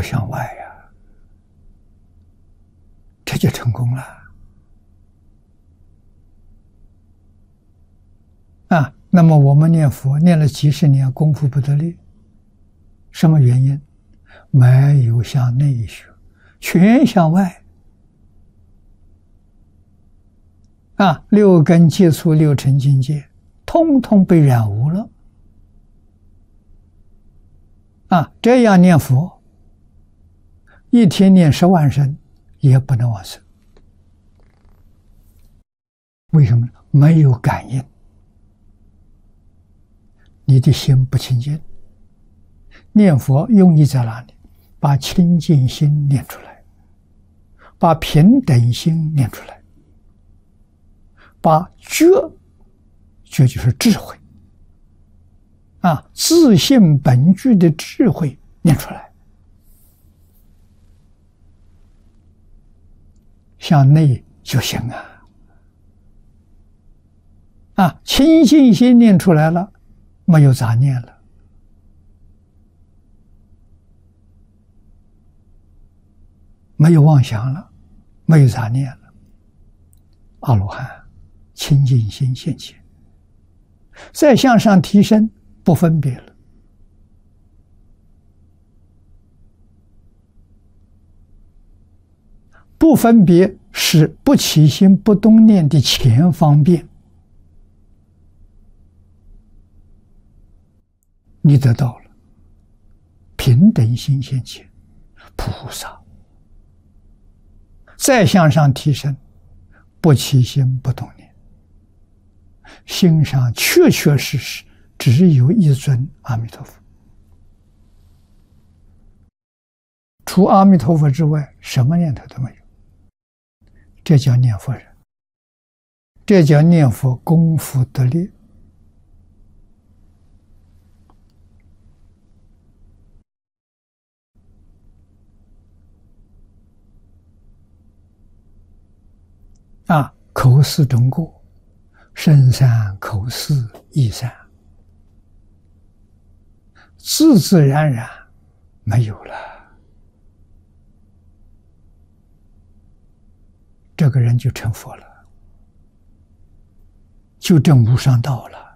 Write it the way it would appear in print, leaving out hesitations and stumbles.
向外呀，这就成功了。那么我们念佛念了几十年，功夫不得力，什么原因？没有向内学，全向外。六根接触六尘境界，通通被染污了。这样念佛，一天念10万声也不能往生。为什么呢？没有感应，你的心不清净。念佛用意在哪里？把清净心念出来，把平等心念出来，把觉就是智慧自性本具的智慧念出来，向内就行清净心念出来了，没有杂念了，没有妄想了，没有杂念了，阿罗汉清净心现前，再向上提升，不分别了。不分别是不起心不动念的前方便，你得到了平等心现前，菩萨。再向上提升，不起心不动念，心上确确实实只有一尊阿弥陀佛，除阿弥陀佛之外，什么念头都没有。这叫念佛人，这叫念佛功夫得力。口四中过，身善口四意善，自自然然没有了，这个人就成佛了，就证无上道了。